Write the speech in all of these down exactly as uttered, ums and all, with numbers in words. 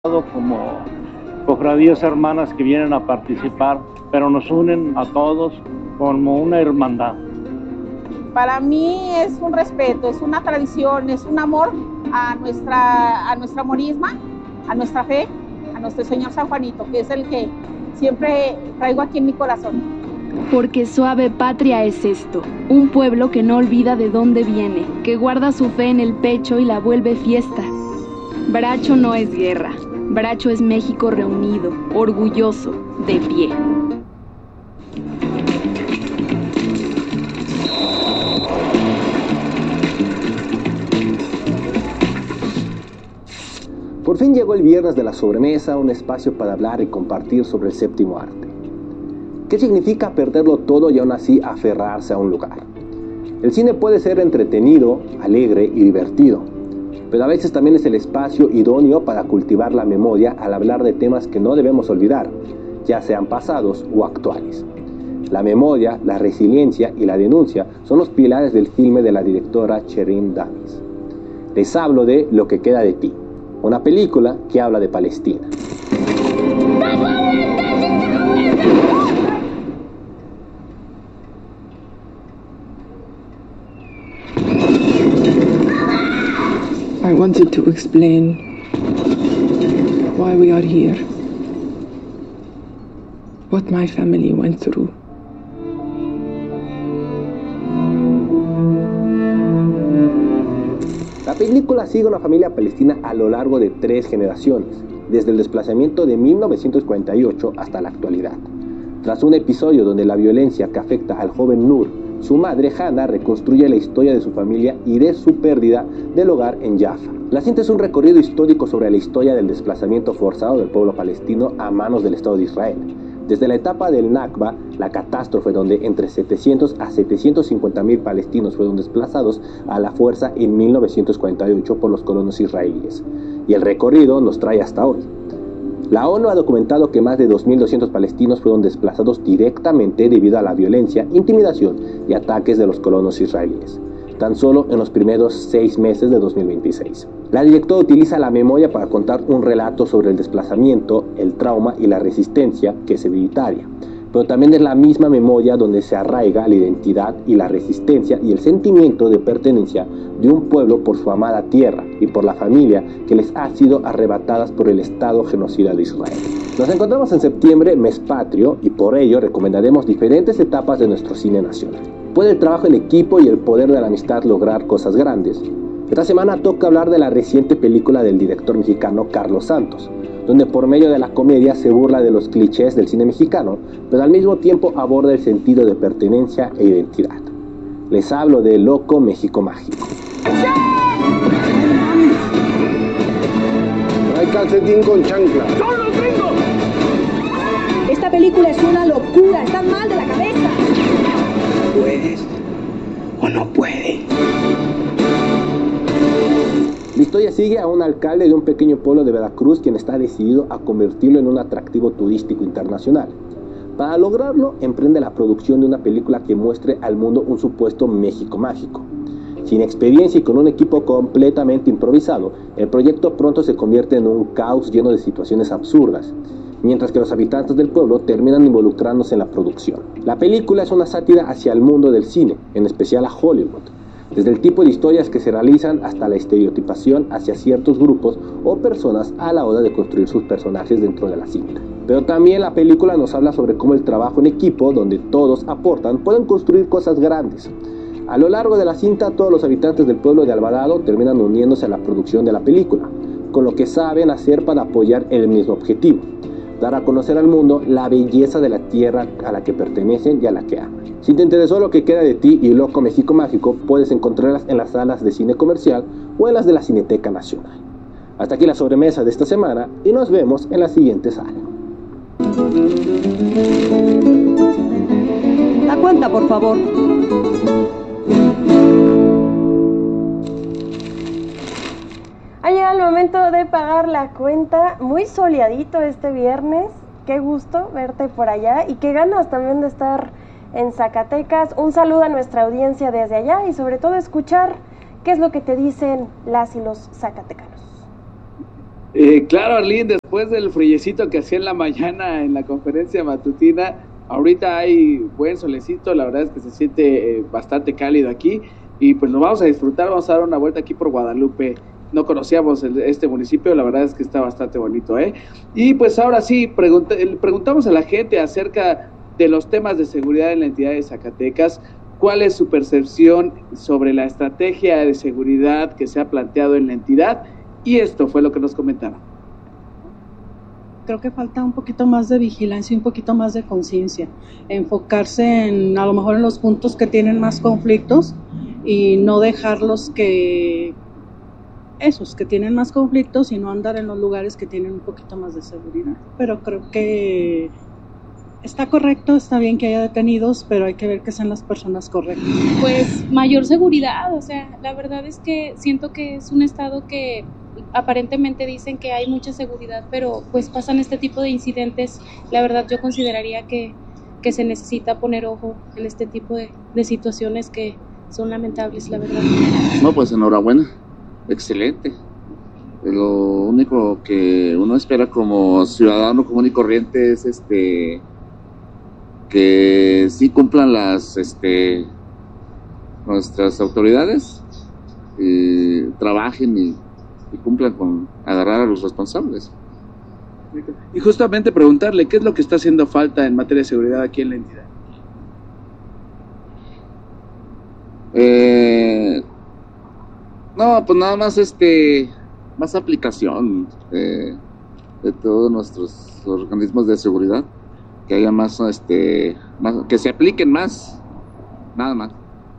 como cofradías hermanas que vienen a participar, pero nos unen a todos como una hermandad. Para mí es un respeto, es una tradición, es un amor a nuestra, a nuestra morisma, a nuestra fe, a nuestro Señor San Juanito, que es el que siempre traigo aquí en mi corazón. Porque suave patria es esto, un pueblo que no olvida de dónde viene, que guarda su fe en el pecho y la vuelve fiesta. Bracho no es guerra, Bracho es México reunido, orgulloso, de pie. Por fin llegó el viernes de la sobremesa, un espacio para hablar y compartir sobre el séptimo arte. ¿Qué significa perderlo todo y aún así aferrarse a un lugar? El cine puede ser entretenido, alegre y divertido, pero a veces también es el espacio idóneo para cultivar la memoria al hablar de temas que no debemos olvidar, ya sean pasados o actuales. La memoria, la resiliencia y la denuncia son los pilares del filme de la directora Sherin Davis. Les hablo de Lo que queda de ti, una película que habla de Palestina. I wanted to explain why we are here, what my family went through. La película sigue a una familia palestina a lo largo de tres generaciones, desde el desplazamiento de mil novecientos cuarenta y ocho hasta la actualidad. Tras un episodio donde la violencia que afecta al joven Nur, su madre Hannah reconstruye la historia de su familia y de su pérdida del hogar en Jaffa. La cinta es un recorrido histórico sobre la historia del desplazamiento forzado del pueblo palestino a manos del Estado de Israel. Desde la etapa del Nakba, la catástrofe donde entre setecientos a setecientos cincuenta mil palestinos fueron desplazados a la fuerza en mil novecientos cuarenta y ocho por los colonos israelíes. Y el recorrido nos trae hasta hoy. La ONU ha documentado que más de dos mil doscientos palestinos fueron desplazados directamente debido a la violencia, intimidación y ataques de los colonos israelíes, tan solo en los primeros seis meses de dos mil veintiséis. La directora utiliza la memoria para contar un relato sobre el desplazamiento, el trauma y la resistencia, que es hereditaria, pero también es la misma memoria donde se arraiga la identidad y la resistencia y el sentimiento de pertenencia de un pueblo por su amada tierra y por la familia que les ha sido arrebatadas por el Estado genocida de Israel. Nos encontramos en septiembre, mes patrio, y por ello recomendaremos diferentes etapas de nuestro cine nacional. ¿Puede el trabajo en equipo y el poder de la amistad lograr cosas grandes? Esta semana toca hablar de la reciente película del director mexicano Carlos Santos, donde por medio de la comedia se burla de los clichés del cine mexicano, pero al mismo tiempo aborda el sentido de pertenencia e identidad. Les hablo de Loco México Mágico. No hay calcetín con chancla. ¡Son los gringos! Esta película es una locura, están mal de la cabeza. ¿Puedes o no puedes? La historia sigue a un alcalde de un pequeño pueblo de Veracruz quien está decidido a convertirlo en un atractivo turístico internacional. Para lograrlo, emprende la producción de una película que muestre al mundo un supuesto México mágico. Sin experiencia y con un equipo completamente improvisado, el proyecto pronto se convierte en un caos lleno de situaciones absurdas, mientras que los habitantes del pueblo terminan involucrándose en la producción. La película es una sátira hacia el mundo del cine, en especial a Hollywood, desde el tipo de historias que se realizan hasta la estereotipación hacia ciertos grupos o personas a la hora de construir sus personajes dentro de la cinta. Pero también la película nos habla sobre cómo el trabajo en equipo, donde todos aportan, pueden construir cosas grandes. A lo largo de la cinta, todos los habitantes del pueblo de Alvarado terminan uniéndose a la producción de la película, con lo que saben hacer para apoyar el mismo objetivo: dar a conocer al mundo la belleza de la tierra a la que pertenecen y a la que aman. Si te interesó Lo que queda de ti y Loco México Mágico, puedes encontrarlas en las salas de cine comercial o en las de la Cineteca Nacional. Hasta aquí la sobremesa de esta semana y nos vemos en la siguiente sala. La cuenta, por favor. Ha llegado el momento de pagar la cuenta. Muy soleadito este viernes. Qué gusto verte por allá y qué ganas también de estar en Zacatecas. Un saludo a nuestra audiencia desde allá y sobre todo escuchar qué es lo que te dicen las y los zacatecanos. Eh, claro, Arlene, después del friecito que hacía en la mañana en la conferencia matutina, ahorita hay buen solecito, la verdad es que se siente eh, bastante cálido aquí y pues lo vamos a disfrutar, vamos a dar una vuelta aquí por Guadalupe. No conocíamos el, este municipio, la verdad es que está bastante bonito, ¿eh? Y pues ahora sí, pregunta, preguntamos a la gente acerca de los temas de seguridad en la entidad de Zacatecas. ¿Cuál es su percepción sobre la estrategia de seguridad que se ha planteado en la entidad? Y esto fue lo que nos comentaron. Creo que falta un poquito más de vigilancia y un poquito más de conciencia, enfocarse en a lo mejor en los puntos que tienen más conflictos y no dejarlos que esos que tienen más conflictos y no andar en los lugares que tienen un poquito más de seguridad. Pero creo que está correcto, está bien que haya detenidos, pero hay que ver que sean las personas correctas. Pues mayor seguridad, o sea, la verdad es que siento que es un estado que aparentemente dicen que hay mucha seguridad, pero pues pasan este tipo de incidentes. La verdad yo consideraría que, que se necesita poner ojo en este tipo de, de situaciones que son lamentables, la verdad. No, pues enhorabuena, excelente. Lo único que uno espera como ciudadano común y corriente es este que sí cumplan las este nuestras autoridades, eh, trabajen y y cumplan con agarrar a los responsables. Y justamente preguntarle qué es lo que está haciendo falta en materia de seguridad aquí en la entidad. Eh, no, pues nada más este más aplicación eh, de todos nuestros organismos de seguridad, que haya más este más, que se apliquen más, nada más.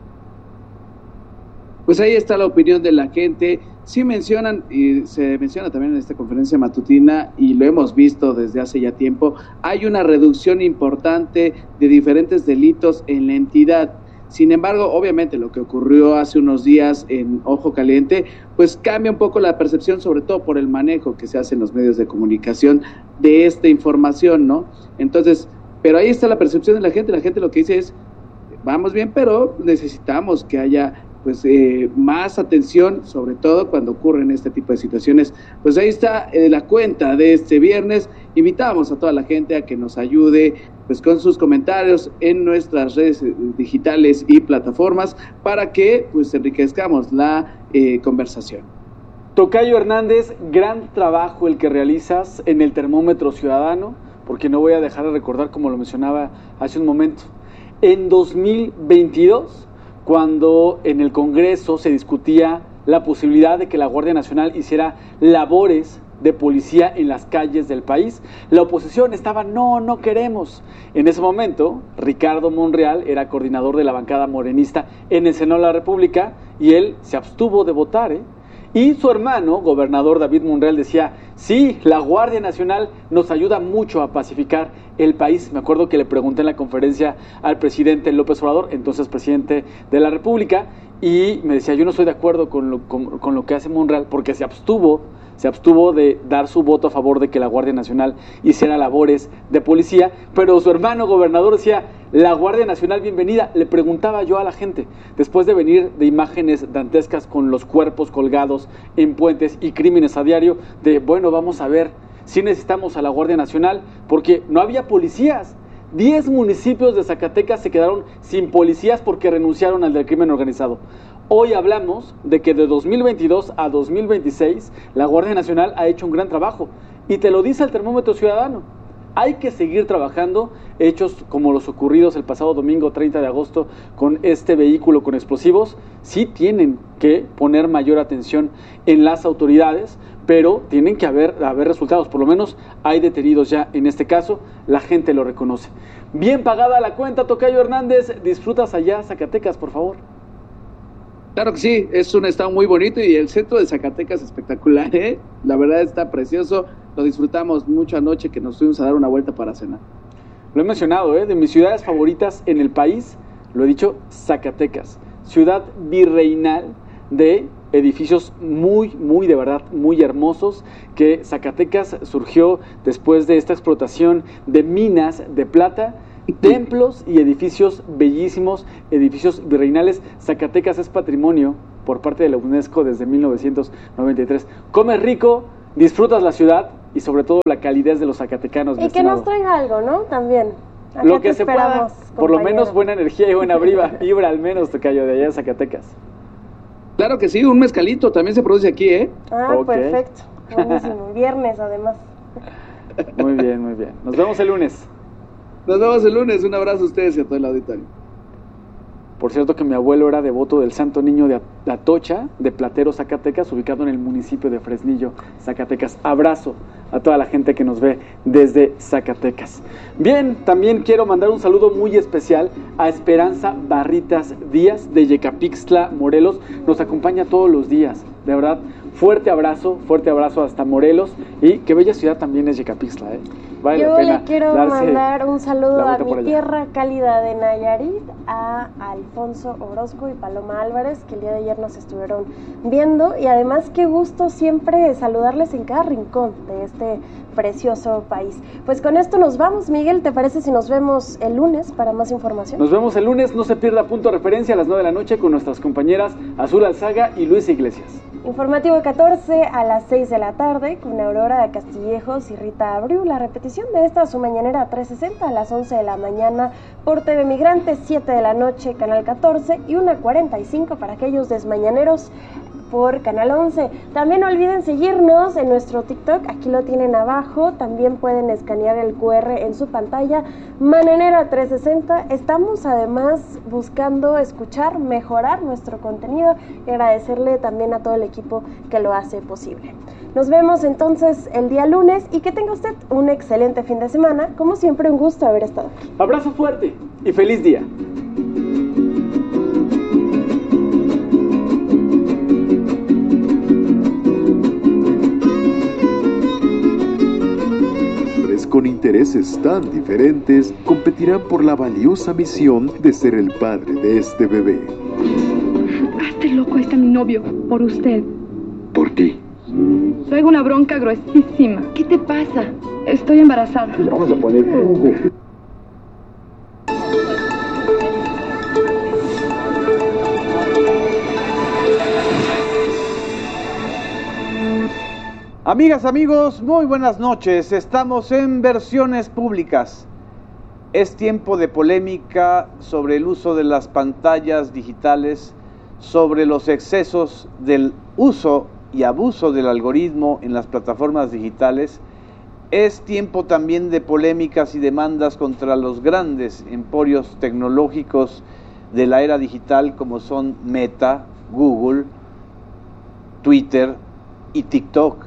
Pues ahí está la opinión de la gente. Sí mencionan, y se menciona también en esta conferencia matutina, y lo hemos visto desde hace ya tiempo, hay una reducción importante de diferentes delitos en la entidad. Sin embargo, obviamente lo que ocurrió hace unos días en Ojo Caliente, pues cambia un poco la percepción, sobre todo por el manejo que se hace en los medios de comunicación de esta información, ¿no? Entonces, pero ahí está la percepción de la gente. La gente lo que dice es, vamos bien, pero necesitamos que haya pues eh, más atención, sobre todo cuando ocurren este tipo de situaciones. Pues ahí está eh, la cuenta de este viernes. Invitamos a toda la gente a que nos ayude pues con sus comentarios en nuestras redes digitales y plataformas para que pues enriquezcamos la eh, conversación. Tocayo Hernández, gran trabajo el que realizas en el Termómetro Ciudadano, porque no voy a dejar de recordar, como lo mencionaba hace un momento, en dos mil veintidós, cuando en el Congreso se discutía la posibilidad de que la Guardia Nacional hiciera labores de policía en las calles del país, la oposición estaba, no, no queremos. En ese momento, Ricardo Monreal era coordinador de la bancada morenista en el Senado de la República y él se abstuvo de votar, ¿eh? Y su hermano, gobernador David Monreal, decía, sí, la Guardia Nacional nos ayuda mucho a pacificar el país. Me acuerdo que le pregunté en la conferencia al presidente López Obrador, entonces presidente de la República, y me decía, yo no estoy de acuerdo con lo, con, con lo que hace Monreal, porque se abstuvo, se abstuvo de dar su voto a favor de que la Guardia Nacional hiciera labores de policía, pero su hermano gobernador decía, la Guardia Nacional bienvenida. Le preguntaba yo a la gente, después de venir de imágenes dantescas con los cuerpos colgados en puentes y crímenes a diario, de bueno, vamos a ver si necesitamos a la Guardia Nacional, porque no había policías. Diez municipios de Zacatecas se quedaron sin policías porque renunciaron al del crimen organizado. Hoy hablamos de que de dos mil veintidós a dos mil veintiséis la Guardia Nacional ha hecho un gran trabajo, y te lo dice el Termómetro Ciudadano. Hay que seguir trabajando. Hechos como los ocurridos el pasado domingo treinta de agosto con este vehículo con explosivos sí tienen que poner mayor atención en las autoridades, pero tienen que haber, haber resultados. Por lo menos hay detenidos ya en este caso, la gente lo reconoce. Bien pagada la cuenta, Tocayo Hernández. Disfrutas allá Zacatecas, por favor. Claro que sí, es un estado muy bonito y el centro de Zacatecas es espectacular, ¿eh? La verdad está precioso, lo disfrutamos mucho anoche que nos fuimos a dar una vuelta para cenar. Lo he mencionado, ¿eh? De mis ciudades favoritas en el país, lo he dicho, Zacatecas, ciudad virreinal de edificios muy, muy, de verdad, muy hermosos, que Zacatecas surgió después de esta explotación de minas de plata, templos y edificios bellísimos, edificios virreinales. Zacatecas es patrimonio por parte de la UNESCO desde mil novecientos noventa y tres. Come rico, disfrutas la ciudad y sobre todo la calidez de los zacatecanos. Y que nos traiga algo, ¿no? También. Acá lo que se pueda, compañero. Por lo menos buena energía y buena vibra, vibra al menos, tocayo, de allá de Zacatecas. Claro que sí, un mezcalito también se produce aquí, ¿eh? Ah, okay. Perfecto, buenísimo. Viernes, además. Muy bien, muy bien. Nos vemos el lunes. Nos vemos el lunes. Un abrazo a ustedes y a todo el auditorio. Por cierto que mi abuelo era devoto del Santo Niño de Atocha, de Platero, Zacatecas, ubicado en el municipio de Fresnillo, Zacatecas. Abrazo a toda la gente que nos ve desde Zacatecas. Bien, también quiero mandar un saludo muy especial a Esperanza Barritas Díaz de Yecapixtla, Morelos. Nos acompaña todos los días, de verdad. Fuerte abrazo, fuerte abrazo hasta Morelos. Y qué bella ciudad también es Yecapixtla, ¿eh? Vale Yo la pena le quiero darse mandar un saludo a mi allá. tierra cálida de Nayarit, a Alfonso Orozco y Paloma Álvarez, que el día de ayer nos estuvieron viendo, y además qué gusto siempre saludarles en cada rincón de este precioso país. Pues con esto nos vamos, Miguel, ¿te parece si nos vemos el lunes para más información? Nos vemos el lunes, no se pierda Punto Referencia a las nueve de la noche con nuestras compañeras Azul Alzaga y Luisa Iglesias. Informativo catorce a las seis de la tarde con Aurora Castillejos y Rita Abreu. La repetición de esta su mañanera trescientos sesenta a las once de la mañana por T V Migrante, siete de la noche Canal catorce y una cuarenta y cinco para aquellos desmañaneros por Canal once. También no olviden seguirnos en nuestro TikTok, aquí lo tienen abajo, también pueden escanear el cu erre en su pantalla, Mañanera trescientos sesenta. Estamos además buscando escuchar, mejorar nuestro contenido y agradecerle también a todo el equipo que lo hace posible. Nos vemos entonces el día lunes y que tenga usted un excelente fin de semana. Como siempre, un gusto haber estado aquí. Abrazo fuerte y feliz día. Con intereses tan diferentes, competirán por la valiosa misión de ser el padre de este bebé. Hazte loco, ahí está mi novio, por usted. ¿Por ti? Traigo una bronca gruesísima. ¿Qué te pasa? Estoy embarazada. Vamos a poner... Amigas, amigos, muy buenas noches. Estamos en Versiones Públicas. Es tiempo de polémica sobre el uso de las pantallas digitales, sobre los excesos del uso y abuso del algoritmo en las plataformas digitales. Es tiempo también de polémicas y demandas contra los grandes emporios tecnológicos de la era digital como son Meta, Google, Twitter y TikTok.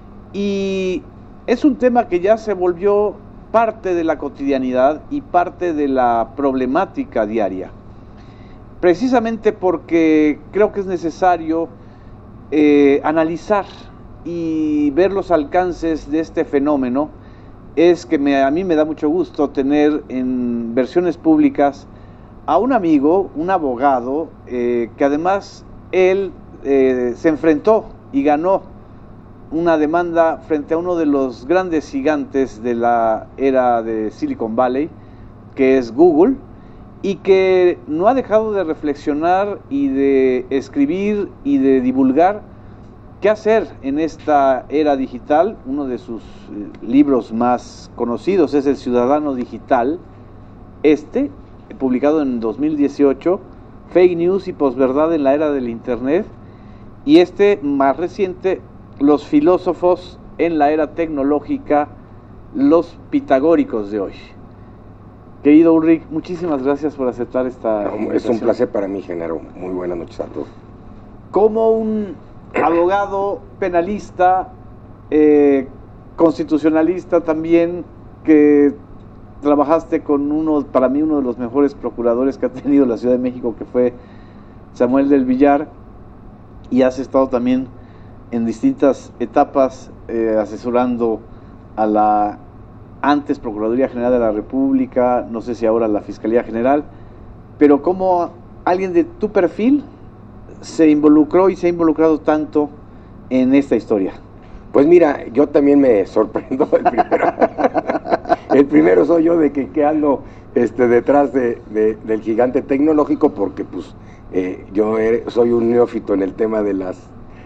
Y es un tema que ya se volvió parte de la cotidianidad y parte de la problemática diaria. Precisamente porque creo que es necesario eh, analizar y ver los alcances de este fenómeno, es que me, a mí me da mucho gusto tener en Versiones Públicas a un amigo, un abogado, eh, que además él eh, se enfrentó y ganó una demanda frente a uno de los grandes gigantes de la era de Silicon Valley, que es Google, y que no ha dejado de reflexionar y de escribir y de divulgar qué hacer en esta era digital. Uno de sus libros más conocidos es El Ciudadano Digital, este, publicado en dos mil dieciocho, Fake News y Posverdad en la Era del Internet, y este más reciente, Los Filósofos en la Era Tecnológica, los pitagóricos de hoy. Querido Ulrich, muchísimas gracias por aceptar esta no, invitación. Es un placer para mí, Genaro. Muy buenas noches a todos. Como un abogado penalista, eh, constitucionalista también, que trabajaste con uno, para mí uno de los mejores procuradores que ha tenido la Ciudad de México, que fue Samuel del Villar, y has estado también en distintas etapas eh, asesorando a la antes Procuraduría General de la República, no sé si ahora la Fiscalía General, pero ¿cómo alguien de tu perfil se involucró y se ha involucrado tanto en esta historia? Pues mira, yo también me sorprendo. El primero, el primero soy yo de que, que ando este, detrás de, de, del gigante tecnológico, porque pues eh, yo soy un neófito en el tema de las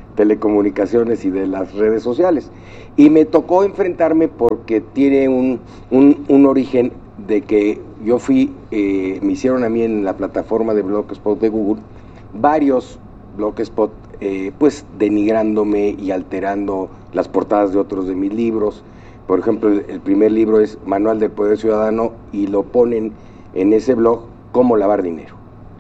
telecomunicaciones y de las redes sociales. Y me tocó enfrentarme porque tiene un, un, un origen de que yo fui, eh, me hicieron a mí en la plataforma de Blogspot de Google, varios Blogspot, eh, pues denigrándome y alterando las portadas de otros de mis libros. Por ejemplo, el, el primer libro es Manual del Poder Ciudadano y lo ponen en ese blog como lavar dinero.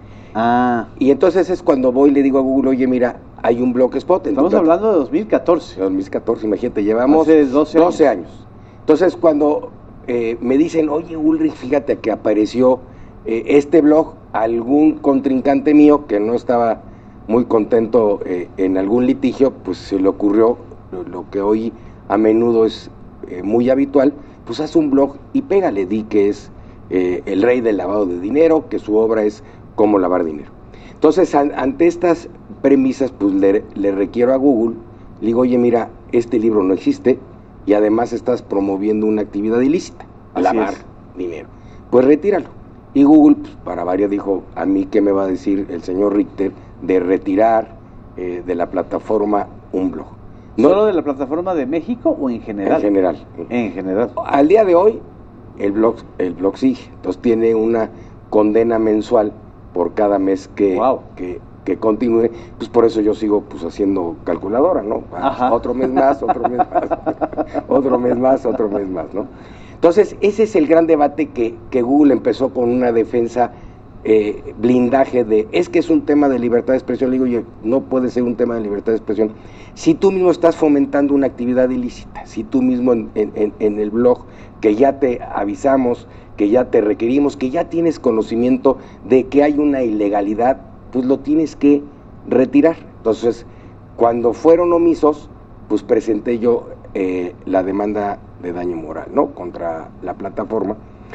Ah. Y entonces es cuando voy y le digo a Google, oye, mira, hay un Blogspot. Estamos hablando de dos mil catorce. dos mil catorce, imagínate, llevamos Hace doce años. doce años. Entonces cuando eh, me dicen, oye, Ulrich, fíjate que apareció eh, este blog, algún contrincante mío que no estaba muy contento eh, en algún litigio, pues se le ocurrió lo, lo que hoy a menudo es eh, muy habitual, pues haz un blog y pégale, di que es eh, el rey del lavado de dinero, que su obra es cómo lavar dinero. Entonces, an, ante estas premisas, pues le, le requiero a Google, le digo, oye, mira, este libro no existe y además estás promoviendo una actividad ilícita, Así lavar es. dinero. Pues retíralo. Y Google, pues, para varias, dijo, a mí qué me va a decir el señor Richter de retirar eh, de la plataforma un blog. ¿No? ¿Solo de la plataforma de México o en general? En general. En general. Al día de hoy, el blog, el blog sigue. Entonces tiene una condena mensual por cada mes que, wow. que, que continúe. Pues por eso yo sigo pues haciendo calculadora, ¿no? Ajá. Otro mes más, otro mes más, otro mes más, otro mes más, ¿no? Entonces, ese es el gran debate que, que Google empezó con una defensa eh, blindaje de, es que es un tema de libertad de expresión. Le digo, oye, no puede ser un tema de libertad de expresión si tú mismo estás fomentando una actividad ilícita, si tú mismo en, en, en el blog, que ya te avisamos, que ya te requerimos, que ya tienes conocimiento de que hay una ilegalidad, pues lo tienes que retirar. Entonces, cuando fueron omisos, pues presenté yo eh, la demanda de daño moral, ¿no?, contra la plataforma,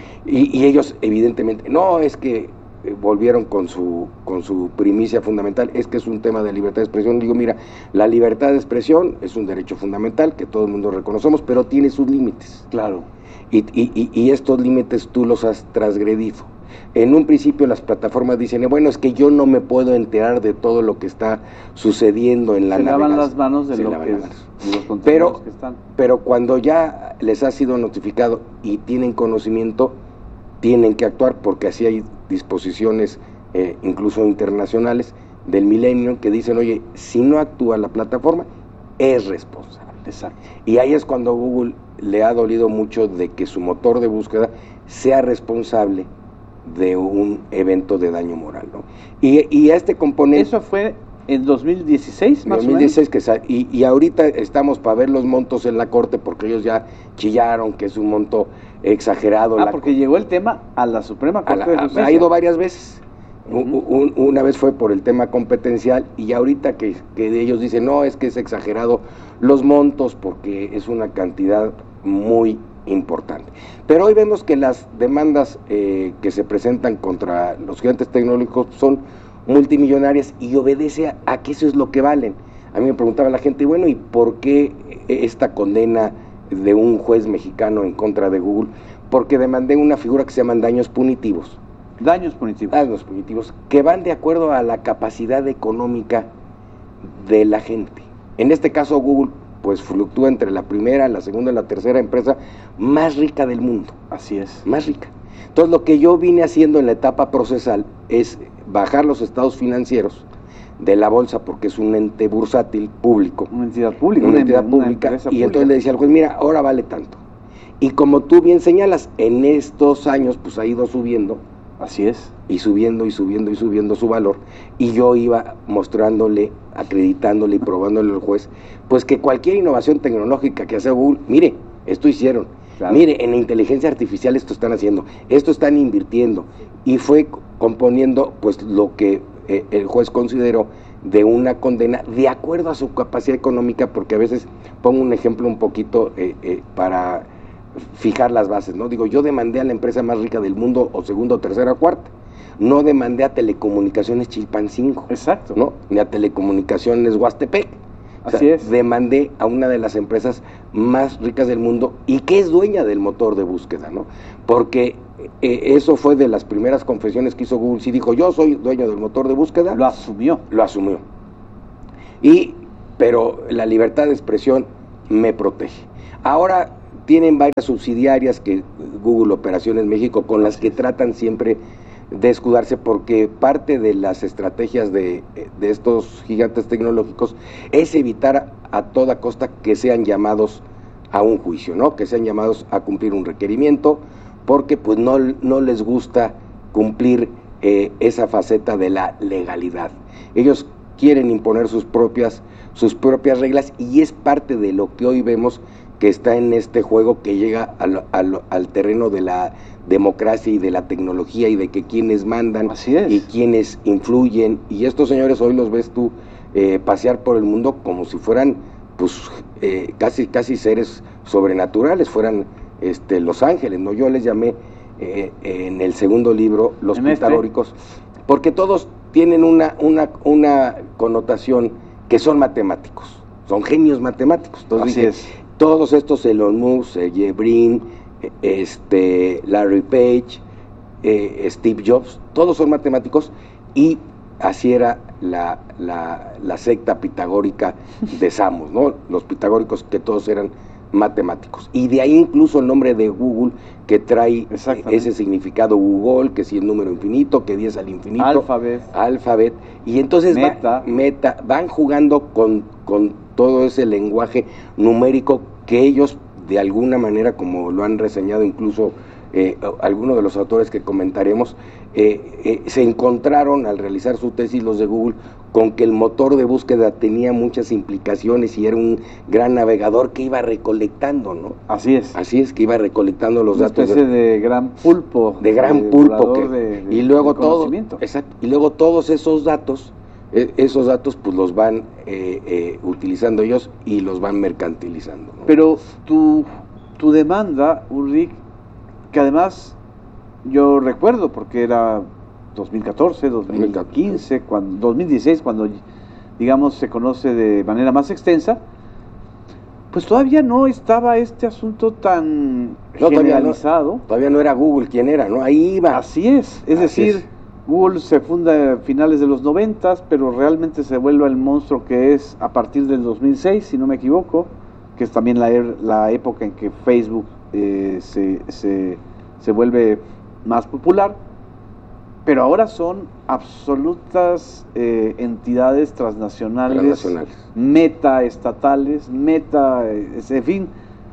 y, y ellos evidentemente, no, es que eh, volvieron con su con su primicia fundamental, es que es un tema de libertad de expresión. Digo, mira, la libertad de expresión es un derecho fundamental que todo el mundo reconocemos, pero tiene sus límites. Claro. Y, y, y estos límites tú los has transgredido. En un principio las plataformas dicen, bueno, es que yo no me puedo enterar de todo lo que está sucediendo en la navegación. Se lavan las manos de Se lo lavan que las es, manos. de los Pero, contenidos que están. pero cuando ya les ha sido notificado y tienen conocimiento, tienen que actuar, porque así hay disposiciones eh, incluso internacionales del milenio que dicen, oye, si no actúa la plataforma, es responsable. Exacto. Y ahí es cuando Google le ha dolido mucho de que su motor de búsqueda sea responsable de un evento de daño moral, ¿no? Y, y a este componente... ¿Eso fue en dos mil dieciséis, más dos mil dieciséis, que sa- y, y ahorita estamos para ver los montos en la corte, porque ellos ya chillaron que es un monto exagerado. Ah, la porque llegó el tema a la Suprema Corte la, de Justicia. Ha ido varias veces. Uh-huh. Un, una vez fue por el tema competencial, y ahorita que, que ellos dicen, no, es que es exagerado los montos porque es una cantidad muy importante. Pero hoy vemos que las demandas eh, que se presentan contra los gigantes tecnológicos son multimillonarias y obedece a, a que eso es lo que valen. A mí me preguntaba la gente, bueno, ¿y por qué esta condena de un juez mexicano en contra de Google? Porque demandé una figura que se llaman daños punitivos. Daños punitivos. Daños punitivos, que van de acuerdo a la capacidad económica de la gente. En este caso, Google pues fluctúa entre la primera, la segunda y la tercera empresa más rica del mundo. Así es. Más rica. Entonces, lo que yo vine haciendo en la etapa procesal es bajar los estados financieros de la bolsa, porque es un ente bursátil público. Una entidad pública. Una, una entidad una pública. Y pública. entonces le decía al juez, mira, ahora vale tanto. Y como tú bien señalas, en estos años pues ha ido subiendo. Así es. Y subiendo y subiendo y subiendo su valor. Y yo iba mostrándole, acreditándole y probándole al juez, pues que cualquier innovación tecnológica que hace Google, mire, esto hicieron. Claro. Mire, en la inteligencia artificial esto están haciendo, esto están invirtiendo. Y fue componiendo pues lo que eh, el juez consideró de una condena de acuerdo a su capacidad económica, porque a veces pongo un ejemplo un poquito eh, eh, para fijar las bases, ¿no? Digo, yo demandé a la empresa más rica del mundo, o segunda, o tercera, o cuarta. No demandé a Telecomunicaciones Chilpancingo. Exacto. ¿No? Ni a Telecomunicaciones Huastepec. O sea, así es. Demandé a una de las empresas más ricas del mundo y que es dueña del motor de búsqueda, ¿no? Porque eh, eso fue de las primeras confesiones que hizo Google. Sí dijo, yo soy dueño del motor de búsqueda. Lo asumió. Lo asumió. Y pero la libertad de expresión me protege. Ahora tienen varias subsidiarias que Google Operaciones México, con las que tratan siempre de escudarse, porque parte de las estrategias de, de estos gigantes tecnológicos es evitar a toda costa que sean llamados a un juicio, ¿no? Que sean llamados a cumplir un requerimiento, porque pues no, no les gusta cumplir eh, esa faceta de la legalidad. Ellos quieren imponer sus propias, sus propias reglas, y es parte de lo que hoy vemos que está en este juego, que llega al, al, al terreno de la democracia y de la tecnología, y de que quienes mandan y quienes influyen, y estos señores hoy los ves tú eh, pasear por el mundo como si fueran pues eh, casi casi seres sobrenaturales, fueran este, los ángeles, ¿no? Yo les llamé eh, en el segundo libro los pitagóricos, este? porque todos tienen una, una, una connotación que son matemáticos, son genios matemáticos. Entonces, Así dije, es. Todos estos, Elon Musk, Sergey Brin, este, Larry Page, eh, Steve Jobs, todos son matemáticos, y así era la, la, la secta pitagórica de Samos, ¿no? Los pitagóricos, que todos eran matemáticos. Y de ahí incluso el nombre de Google, que trae ese significado Google, que si es número infinito, que diez al infinito. Alphabet. Alphabet. Y entonces Meta. Va, meta, van jugando con, con todo ese lenguaje numérico que ellos, de alguna manera, como lo han reseñado incluso eh, algunos de los autores que comentaremos, eh, eh, se encontraron al realizar su tesis los de Google con que el motor de búsqueda tenía muchas implicaciones y era un gran navegador que iba recolectando, ¿no? Así es. Así es, que iba recolectando los Una datos. especie de, de gran pulpo. De gran de pulpo. Que, de, de, y luego de todo, exacto, y luego todos esos datos, eh, esos datos pues los van eh, eh, utilizando ellos y los van mercantilizando, ¿no? Pero tu, tu demanda, Ulrich, que además yo recuerdo, porque era dos mil catorce, dos mil quince, cuando, dos mil dieciséis, cuando digamos se conoce de manera más extensa, pues todavía no estaba este asunto tan no, generalizado. Todavía no, todavía no era Google quien era, ¿no? Ahí iba. Así es, es Así decir, es. Google se funda a finales de los noventas, pero realmente se vuelve el monstruo que es a partir del dos mil seis, si no me equivoco, que es también la, er, la época en que Facebook eh, se, se, se vuelve más popular. Pero ahora son absolutas eh, entidades transnacionales, transnacionales, metaestatales, meta, en fin,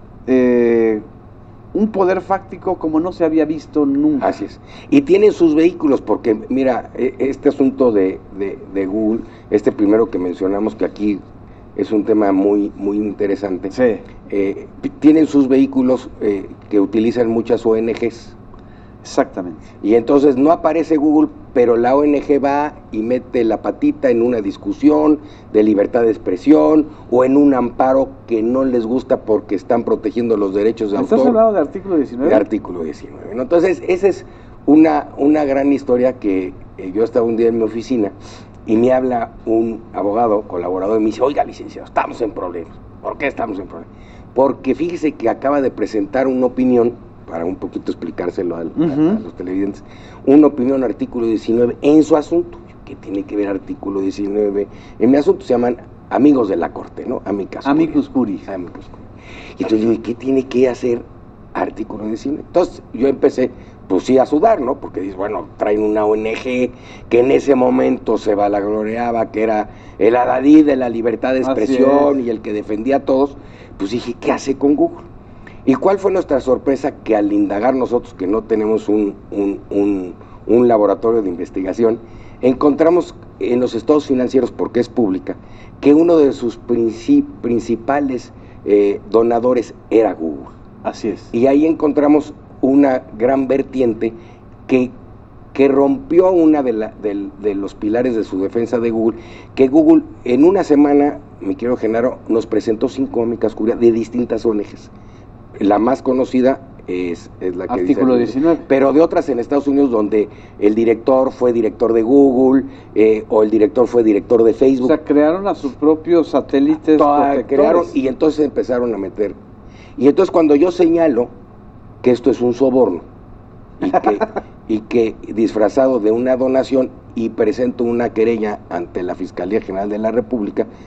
eh, un poder fáctico como no se había visto nunca. Así es. Y tienen sus vehículos, porque mira, este asunto de, de, de Google, este primero que mencionamos, que aquí es un tema muy, muy interesante, sí. eh, tienen sus vehículos eh, que utilizan muchas O N Ges. Exactamente. Y entonces no aparece Google, pero la O N G va y mete la patita en una discusión de libertad de expresión o en un amparo que no les gusta porque están protegiendo los derechos de autor. ¿Estás hablando de artículo diecinueve? De artículo diecinueve, ¿no? Entonces, esa es una, una gran historia que eh, yo estaba un día en mi oficina y me habla un abogado, colaborador, y me dice, oiga, licenciado, estamos en problemas. ¿Por qué estamos en problemas? Porque fíjese que acaba de presentar una opinión, para un poquito explicárselo al, uh-huh. a, a los televidentes, una opinión artículo diecinueve en su asunto. ¿Qué tiene que ver artículo diecinueve? En mi asunto se llaman amigos de la corte, ¿no? Amicus Amicus Curiae. Amicus Curiae. Y entonces yo, ¿qué tiene que hacer artículo diecinueve? Entonces yo empecé, pues sí, a sudar, ¿no? Porque dices, bueno, traen una O N G que en ese momento se vanagloriaba, que era el adalid de la libertad de expresión y el que defendía a todos. Pues dije, ¿qué hace con Google? ¿Y cuál fue nuestra sorpresa? Que al indagar nosotros, que no tenemos un, un, un, un laboratorio de investigación, encontramos en los estados financieros, porque es pública, que uno de sus princip principales eh, donadores era Google. Así es. Y ahí encontramos una gran vertiente que, que rompió una de, la, de, de los pilares de su defensa de Google, que Google en una semana, mi querido Genaro, nos presentó cinco amicus curiae de distintas O N Ges. La más conocida es, es la que artículo dice, diecinueve. Pero de otras en Estados Unidos donde el director fue director de Google eh, o el director fue director de Facebook. O sea, crearon a sus propios satélites protectores. Crearon y entonces empezaron a meter. Y entonces cuando yo señalo que esto es un soborno y que, y que disfrazado de una donación y presento una querella ante la Fiscalía General de la República,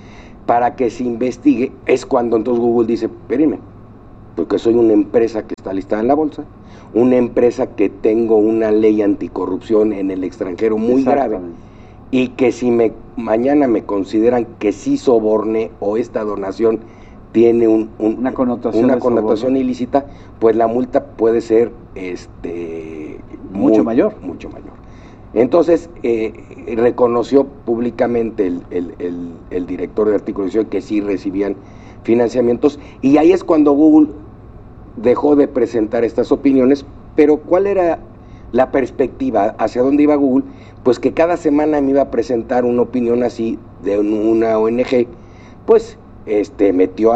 para que se investigue, es cuando entonces Google dice, espérenme, porque soy una empresa que está listada en la bolsa, una empresa que tengo una ley anticorrupción en el extranjero muy grave, y que si me mañana me consideran que sí soborné o esta donación tiene un, un, una connotación, una connotación ilícita, pues la multa puede ser este mucho muy, mayor. Mucho mayor. Entonces, eh, reconoció públicamente el, el, el, el director de Artículo dieciocho que sí recibían financiamientos, y ahí es cuando Google dejó de presentar estas opiniones. Pero ¿cuál era la perspectiva? ¿Hacia dónde iba Google? Pues que cada semana me iba a presentar una opinión así de una O N G, pues este metió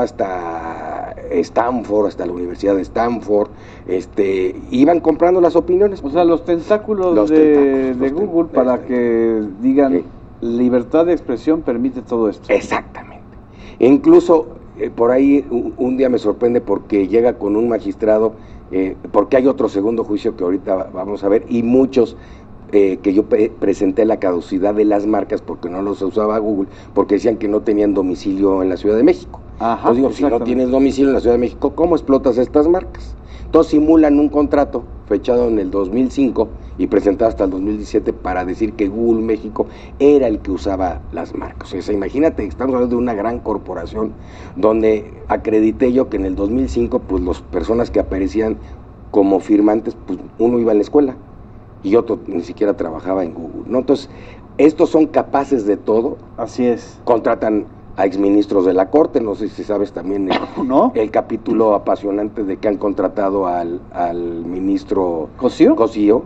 hasta Stanford, hasta la Universidad de Stanford, este iban comprando las opiniones. O sea, los tentáculos, los de, tentáculos, de Google ten, para que digan eh, libertad de expresión permite todo esto. Exactamente. E incluso eh, por ahí un, un día me sorprende porque llega con un magistrado, eh, porque hay otro segundo juicio que ahorita vamos a ver, y muchos Eh, que yo pre presenté la caducidad de las marcas porque no los usaba Google, porque decían que no tenían domicilio en la Ciudad de México. Ajá, Entonces digo, si no tienes domicilio en la Ciudad de México, ¿cómo explotas estas marcas? Entonces simulan un contrato fechado en el dos mil cinco y presentado hasta el dos mil diecisiete para decir que Google México era el que usaba las marcas. O sea, imagínate, estamos hablando de una gran corporación donde acredité yo que en el dos mil cinco, pues las personas que aparecían como firmantes, pues uno iba a la escuela y otro ni siquiera trabajaba en Google, ¿no? Entonces, estos son capaces de todo. Así es. Contratan a exministros de la Corte, no sé si sabes también el, ¿no? el capítulo apasionante de que han contratado al, al ministro ¿Cosío? Cosío.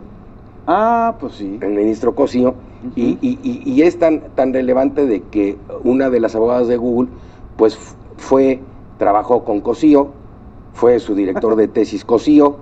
Ah, pues sí. El ministro Cosío. Uh-huh. y, y, y, y es tan, tan relevante de que una de las abogadas de Google, pues fue, trabajó con Cosío, fue su director de tesis Cosío,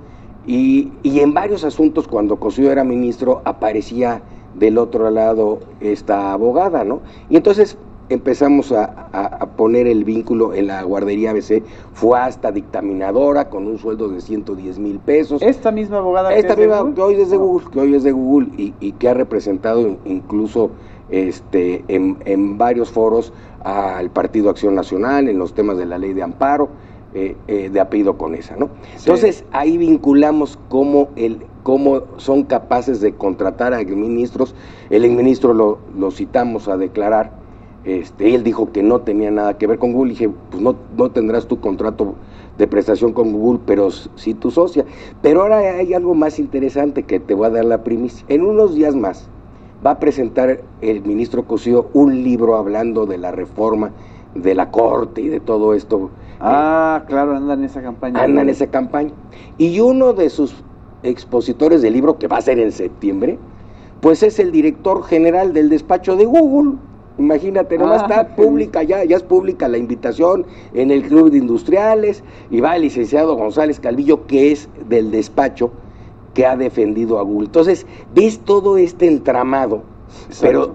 Y, y en varios asuntos cuando Cosío era ministro aparecía del otro lado esta abogada, ¿no? Y entonces empezamos a, a, a poner el vínculo en la guardería A B C, fue hasta dictaminadora con un sueldo de ciento diez mil pesos. ¿Esta misma abogada Esta que, misma, es de que hoy es de Google, que hoy es de Google y, y que ha representado incluso este en, en varios foros al Partido Acción Nacional en los temas de la ley de amparo. Eh, eh, de apellido Conesa, ¿no? Sí. Entonces ahí vinculamos cómo, el, cómo son capaces de contratar a exministros. El exministro lo, lo citamos a declarar, este, él dijo que no tenía nada que ver con Google. Y dije, pues no, no tendrás tu contrato de prestación con Google, pero sí tu socia. Pero ahora hay algo más interesante que te voy a dar la primicia. En unos días más va a presentar el ministro Cosío un libro hablando de la reforma de la Corte y de todo esto. Ah, eh, claro, anda en esa campaña. Anda en esa campaña. Y uno de sus expositores del libro, que va a ser en septiembre, pues es el director general del despacho de Google. Imagínate, nomás ah, está pública, ya, ya es pública la invitación en el Club de Industriales, y va el licenciado González Calvillo, que es del despacho que ha defendido a Google. Entonces, ves todo este entramado, exacto, pero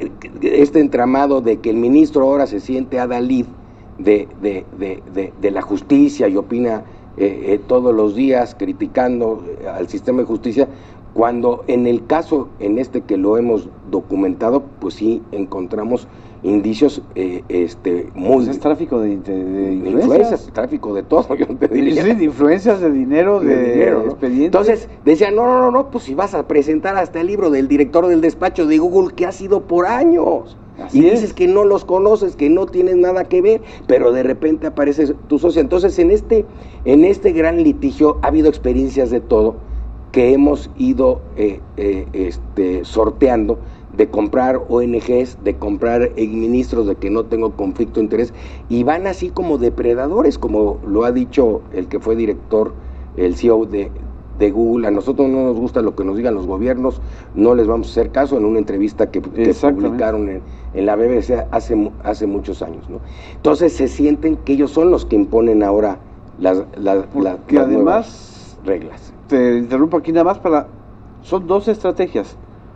este entramado de que el ministro ahora se siente adalid de, de, de, de, de la justicia y opina eh, eh, todos los días criticando al sistema de justicia, cuando en el caso, en este que lo hemos documentado, pues sí encontramos indicios eh, este muy... Pues es tráfico de, de, de influencias. influencias, tráfico de todo, yo te diría. Sí, de influencias, de dinero, de, de dinero, ¿no? Expedientes. Entonces, decían, no, no, no, no, pues si vas a presentar hasta el libro del director del despacho de Google, que ha sido por años. Así y es. Dices que no los conoces, que no tienes nada que ver, pero de repente aparece tu socia. Entonces, en este, en este gran litigio ha habido experiencias de todo que hemos ido eh, eh, este, sorteando, de comprar O N Ges, de comprar exministros, de que no tengo conflicto de interés, y van así como depredadores, como lo ha dicho el que fue director, el C E O de, de Google. A nosotros no nos gusta lo que nos digan los gobiernos, no les vamos a hacer caso, en una entrevista que, que publicaron en, en la B B C hace, hace muchos años, ¿no? Entonces se sienten que ellos son los que imponen ahora las, las, las, las además, nuevas reglas. Te interrumpo aquí nada más para... Son dos estrategias.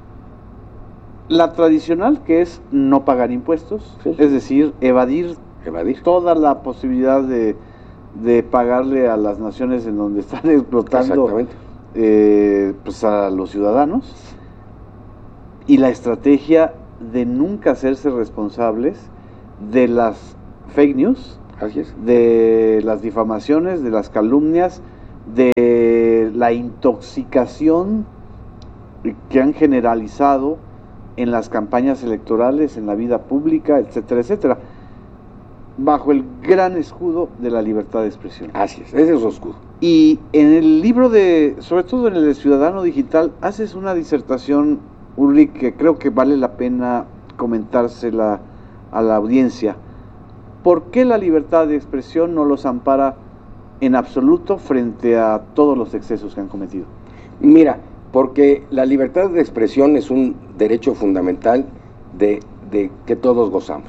La tradicional, que es no pagar impuestos, sí, es decir, evadir, evadir toda la posibilidad de, de pagarle a las naciones en donde están explotando eh, pues a los ciudadanos, y la estrategia de nunca hacerse responsables de las fake news, Así es. de las difamaciones, de las calumnias, de la intoxicación que han generalizado en las campañas electorales, en la vida pública, etcétera, etcétera, bajo el gran escudo de la libertad de expresión. Así es, ese es su escudo. Y en el libro de, sobre todo en el de Ciudadano Digital, haces una disertación, Ulrich, que creo que vale la pena comentársela a la audiencia. ¿Por qué la libertad de expresión no los ampara en absoluto frente a todos los excesos que han cometido? Mira, porque la libertad de expresión es un derecho fundamental de, de que todos gozamos,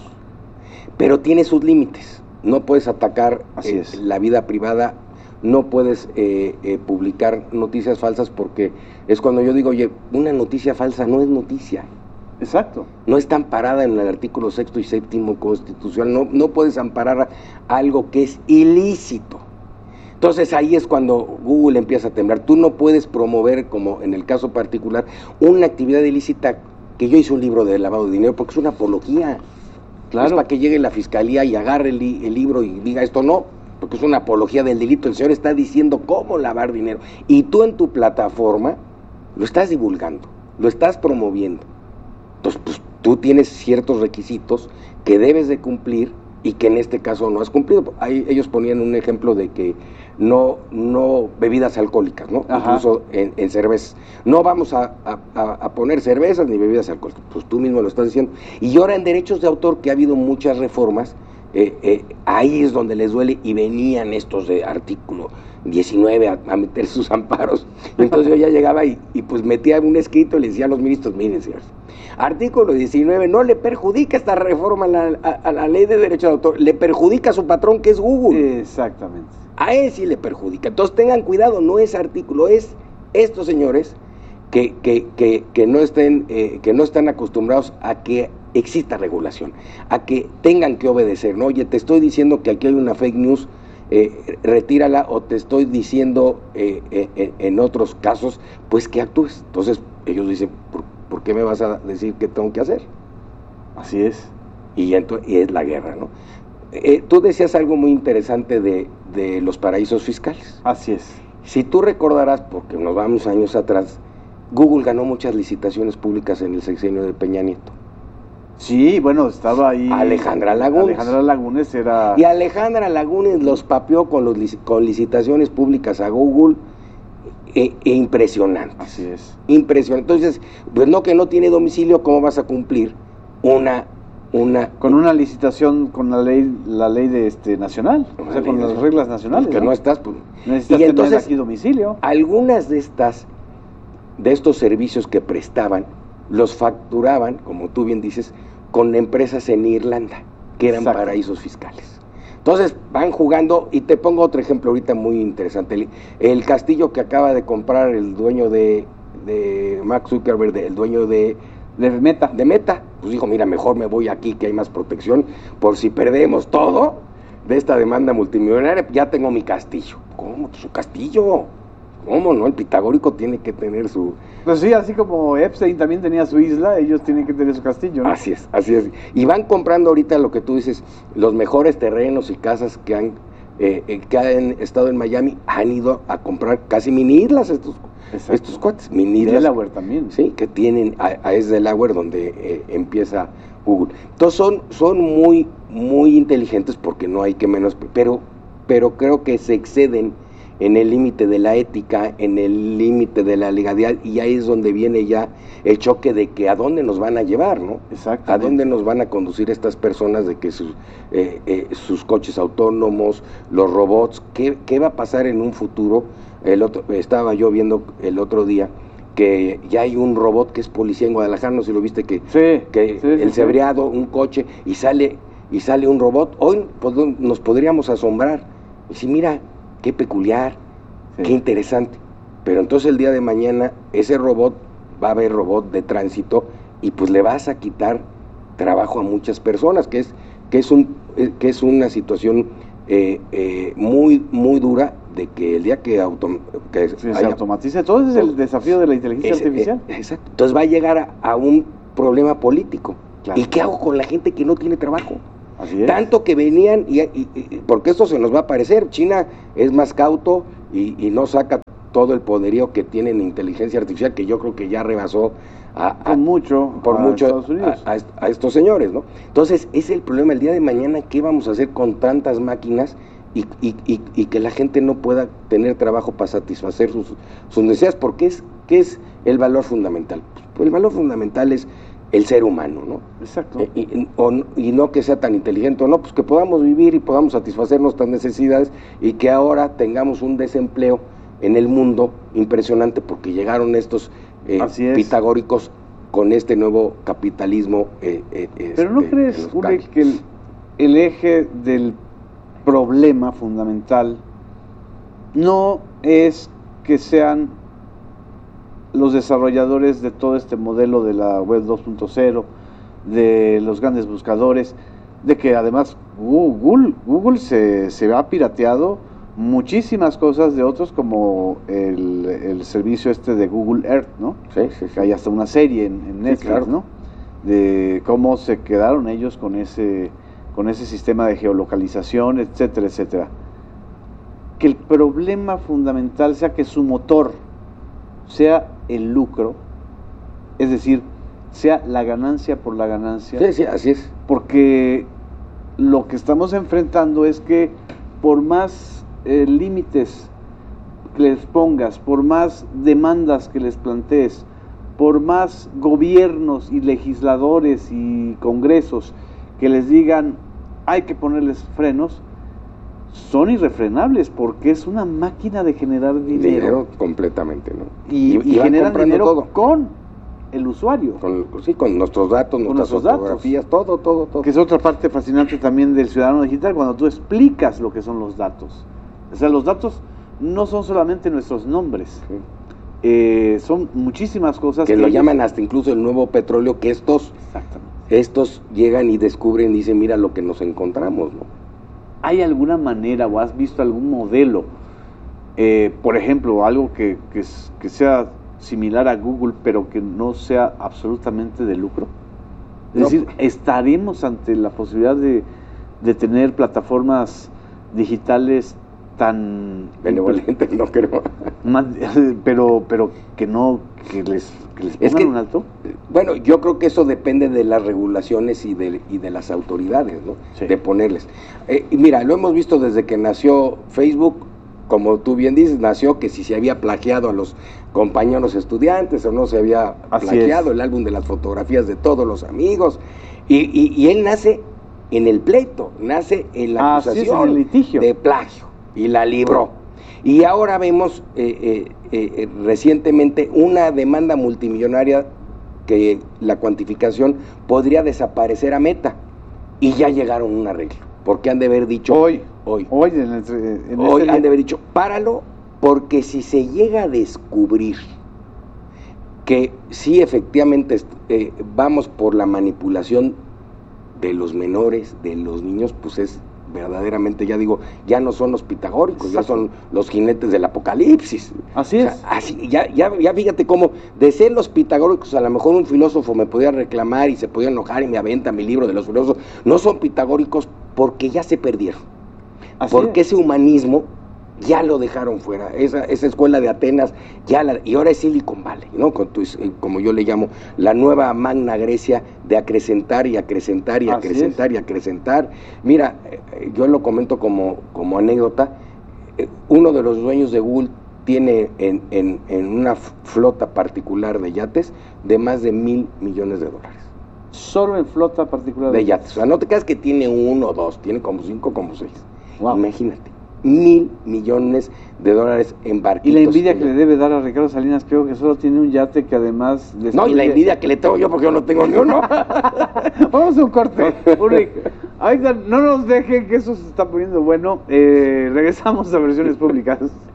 pero tiene sus límites. No puedes atacar eh, la vida privada, no puedes eh, eh, publicar noticias falsas, porque es cuando yo digo, oye, una noticia falsa no es noticia. Exacto. No está amparada en el artículo sexto y séptimo constitucional, no, no puedes amparar algo que es ilícito. Entonces ahí es cuando Google empieza a temblar. Tú no puedes promover, como en el caso particular, una actividad ilícita, que yo hice un libro de lavado de dinero, porque es una apología. Claro. Es para que llegue la fiscalía y agarre el, li el libro y diga esto no, porque es una apología del delito. El señor está diciendo cómo lavar dinero. Y tú en tu plataforma lo estás divulgando, lo estás promoviendo. Entonces, pues tú tienes ciertos requisitos que debes de cumplir y que en este caso no has cumplido. Ahí ellos ponían un ejemplo de que no, no bebidas alcohólicas, ¿no? Ajá. Incluso en, en cervezas. No vamos a, a, a poner cervezas ni bebidas alcohólicas. Pues tú mismo lo estás diciendo. Y ahora en derechos de autor, que ha habido muchas reformas, eh, eh, ahí es donde les duele, y venían estos de artículo diecinueve a, a meter sus amparos. Entonces yo ya llegaba y, y pues metía un escrito y le decía a los ministros, miren señores, artículo diecinueve, no le perjudica esta reforma a la, a, a la ley de derechos de autor, le perjudica a su patrón, que es Google. Exactamente. A él sí le perjudica. Entonces tengan cuidado, no es artículo, es estos señores que, que, que, que, no, estén, eh, que no están acostumbrados a que exista regulación, a que tengan que obedecer, ¿no? Oye, te estoy diciendo que aquí hay una fake news, eh, retírala, o te estoy diciendo eh, eh, en otros casos, pues que actúes. Entonces ellos dicen, ¿por, ¿por qué me vas a decir qué tengo que hacer? Así es. Y, entonces, y es la guerra, ¿no? Eh, tú decías algo muy interesante de, de los paraísos fiscales. Así es. Si tú recordarás, porque nos vamos años atrás, Google ganó muchas licitaciones públicas en el sexenio de Peña Nieto. Sí, bueno, estaba ahí Alejandra Lagunes. Alejandra Lagunes era... Y Alejandra Lagunes los papeó con, los, con licitaciones públicas a Google, e, e impresionantes. Así es. Impresionante. Entonces, pues no, que no tiene domicilio, ¿cómo vas a cumplir una... Una, con una licitación con la ley la ley de este nacional, o sea, con las reglas nacionales, que no, no estás, pues, necesitas y entonces, tener aquí domicilio. Algunas de estas de estos servicios que prestaban los facturaban, como tú bien dices, con empresas en Irlanda, que eran Exacto. paraísos fiscales. Entonces van jugando, y te pongo otro ejemplo ahorita muy interesante, el, el castillo que acaba de comprar el dueño de, de Mark Zuckerberg, el dueño de De Meta. De Meta. Pues dijo, mira, mejor me voy aquí que hay más protección, por si perdemos todo de esta demanda multimillonaria, ya tengo mi castillo. ¿Cómo? Su castillo. ¿Cómo no? El pitagórico tiene que tener su... Pues sí, así como Epstein también tenía su isla, ellos tienen que tener su castillo, ¿no? Así es, así es. Y van comprando ahorita lo que tú dices, los mejores terrenos y casas que han, eh, eh, que han estado en Miami, han ido a comprar casi mini islas estos Exacto. estos cuates, mini Delaware también. Sí, que tienen a, a es Delaware donde eh, empieza Google. Entonces son, son muy, muy inteligentes, porque no hay que menos, pero, pero creo que se exceden en el límite de la ética, en el límite de la legalidad, y ahí es donde viene ya el choque de que a dónde nos van a llevar, ¿no? Exacto. A dónde nos van a conducir estas personas, de que sus, eh, eh, sus coches autónomos, los robots, ¿qué, qué va a pasar en un futuro? El otro, estaba yo viendo el otro día que ya hay un robot que es policía en Guadalajara, no sé si lo viste, que, sí, que sí, el sí, cebreado, un coche, y sale y sale un robot. Hoy pues, nos podríamos asombrar y decir, mira, qué peculiar, sí. qué interesante. Pero entonces el día de mañana ese robot, va a haber robot de tránsito, y pues le vas a quitar trabajo a muchas personas, que es, que es, un, que es una situación eh, eh, muy, muy dura, de que el día que, auto, que sí, haya, se automatice todo, ese es el desafío de la inteligencia ese, artificial. Eh, exacto. Entonces va a llegar a, a un problema político. Claro. ¿Y qué hago con la gente que no tiene trabajo? Tanto que venían, y, y, y porque esto se nos va a aparecer, China es más cauto y, y no saca todo el poderío que tiene en inteligencia artificial, que yo creo que ya rebasó a, a, por mucho, por a, mucho Estados Unidos. A, a, a estos señores, ¿no? Entonces, ese es el problema. El día de mañana, ¿qué vamos a hacer con tantas máquinas y, y, y, y que la gente no pueda tener trabajo para satisfacer sus, sus necesidades? Porque es, ¿qué es el valor fundamental? Pues el valor fundamental es el ser humano, ¿no? Exacto. Y, y, o, y no que sea tan inteligente, o no, pues que podamos vivir y podamos satisfacer nuestras necesidades y que ahora tengamos un desempleo en el mundo impresionante porque llegaron estos eh, pitagóricos con este nuevo capitalismo. Eh, eh, Pero ¿no este, crees, Uri, que el, el eje del problema fundamental no es que sean los desarrolladores de todo este modelo de la web dos punto cero, de los grandes buscadores, de que además Google, Google se, se ha pirateado muchísimas cosas de otros, como el, el servicio este de Google Earth, ¿no? Sí, sí, sí. Que hay hasta una serie en, en Netflix, sí, claro, ¿no? De cómo se quedaron ellos con ese, con ese sistema de geolocalización, etcétera, etcétera. Que el problema fundamental sea que su motor sea el lucro, es decir, sea la ganancia por la ganancia. Sí, sí, así es. Porque lo que estamos enfrentando es que por más eh, límites que les pongas, por más demandas que les plantees, por más gobiernos y legisladores y congresos que les digan hay que ponerles frenos, son irrefrenables porque es una máquina de generar dinero. Dinero completamente, ¿no? Y, y, y generan dinero todo con el usuario. Con, sí, con nuestros datos, con nuestras fotografías, datos. todo, todo, todo. Que es otra parte fascinante también del ciudadano digital, cuando tú explicas lo que son los datos. O sea, los datos no son solamente nuestros nombres. Sí. Eh, son muchísimas cosas. Que, que lo ellos... llaman hasta incluso el nuevo petróleo, que estos, estos llegan y descubren y dicen, mira lo que nos encontramos, ¿no? ¿Hay alguna manera o has visto algún modelo, eh, por ejemplo, algo que, que, que sea similar a Google, pero que no sea absolutamente de lucro? Es no. decir, ¿estaremos ante la posibilidad de, de tener plataformas digitales tan benevolentes? No creo. Más, pero, pero que no, que les, que les pongan es que, un alto. Bueno, yo creo que eso depende de las regulaciones y de, y de las autoridades, ¿no? Sí. De ponerles. Eh, y mira, lo hemos visto desde que nació Facebook, como tú bien dices, nació que si se había plagiado a los compañeros estudiantes o no se había Así plagiado es. el álbum de las fotografías de todos los amigos. Y, y, y él nace en el pleito, nace en la Así acusación es, en el litigio. de plagio y la libró. Y ahora vemos eh, eh, eh, recientemente una demanda multimillonaria que la cuantificación podría desaparecer a Meta, y ya llegaron a un arreglo, porque han de haber dicho hoy, hoy, hoy, en el, en hoy este han de haber dicho páralo, porque si se llega a descubrir que sí efectivamente eh, vamos por la manipulación de los menores, de los niños, pues es verdaderamente, ya digo, ya no son los pitagóricos, Exacto. ya son los jinetes del apocalipsis. Así es. O sea, así, ya, ya, ya fíjate cómo, de ser los pitagóricos, a lo mejor un filósofo me podía reclamar y se podía enojar y me aventa mi libro de los filósofos. No son pitagóricos porque ya se perdieron. Así porque es. Ese humanismo ya lo dejaron fuera, esa, esa escuela de Atenas, ya la, y ahora es Silicon Valley, ¿no? Con tu, como yo le llamo, la nueva Magna Grecia de acrecentar y acrecentar y Así acrecentar es. y acrecentar. Mira, yo lo comento como, como anécdota, uno de los dueños de Google tiene en, en, en una flota particular de yates de más de mil millones de dólares. Solo en flota particular de, de yates. O sea, no te creas que tiene uno o dos, tiene como cinco, como seis. Wow. Imagínate. Mil millones de dólares en barquitos. Y la envidia que le debe dar a Ricardo Salinas, creo que solo tiene un yate que además... Destruye... No, y la envidia que le tengo yo porque yo no tengo ni uno. Vamos a un corte. Ulrich, ahorita no nos dejen que eso se está poniendo bueno. Eh, regresamos a Versiones Públicas.